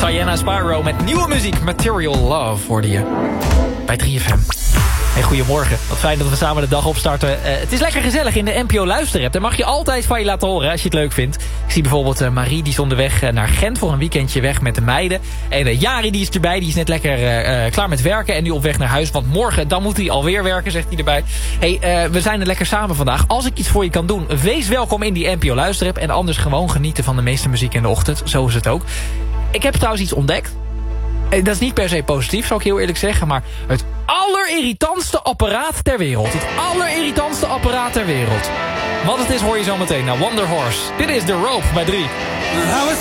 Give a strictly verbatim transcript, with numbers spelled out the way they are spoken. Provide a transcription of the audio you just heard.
Sienna Spyro met nieuwe muziek. Material Love hoorde je bij drie F M. Hey, goedemorgen. Wat fijn dat we samen de dag opstarten. Uh, het is lekker gezellig in de N P O Luisterapp. Daar mag je altijd van je laten horen als je het leuk vindt. Ik zie bijvoorbeeld uh, Marie, die is onderweg uh, naar Gent voor een weekendje weg met de meiden. En uh, Jari, die is erbij. Die is net lekker uh, klaar met werken en nu op weg naar huis. Want morgen, dan moet hij alweer werken, zegt hij erbij. Hey, uh, we zijn er lekker samen vandaag. Als ik iets voor je kan doen, wees welkom in die N P O Luisterapp. En anders gewoon genieten van de meeste muziek in de ochtend. Zo is het ook. Ik heb trouwens iets ontdekt. Dat is niet per se positief, zal ik heel eerlijk zeggen. Maar het allerirritantste apparaat ter wereld. Het allerirritantste apparaat ter wereld. Wat het is hoor je zo meteen naar Wonder Horse. Dit is The Rope bij drie. I was